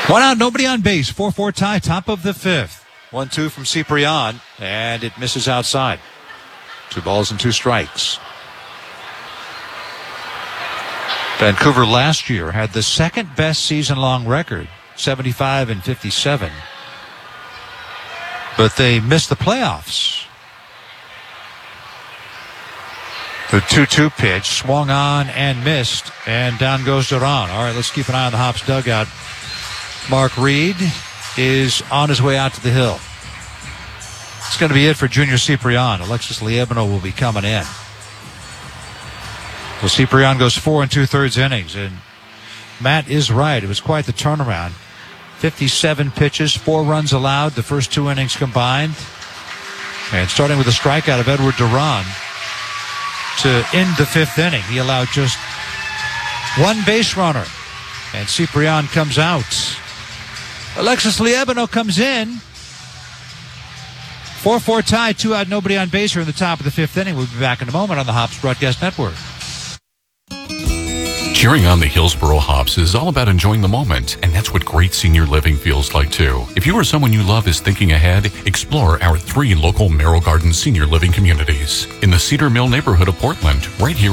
One out, nobody on base. 4-4 tie, top of the fifth. 1-2 from Ciprian, and it misses outside. 2 balls and 2 strikes. Vancouver last year had the second best season-long record, 75-57. But they missed the playoffs. The 2-2 pitch swung on and missed, and down goes Duran. All right, let's keep an eye on the Hops dugout. Mark Reed is on his way out to the hill. It's going to be it for Junior Ciprian. Alexis Liebano will be coming in. Well, Ciprian goes 4 2/3 innings, and Matt is right. It was quite the turnaround. 57 pitches, 4 runs allowed, the first 2 innings combined. And starting with a strikeout of Edward Duran to end the 5th inning, he allowed just 1 base runner, and Ciprian comes out. Alexis Liebano comes in. 4-4 tie, 2 out, nobody on base here in the top of the 5th inning. We'll be back in a moment on the Hops Broadcast Network. Cheering on the Hillsboro Hops is all about enjoying the moment, and that's what great senior living feels like too. If you or someone you love is thinking ahead, explore our 3 local Merrill Garden senior living communities in the Cedar Mill neighborhood of Portland, right here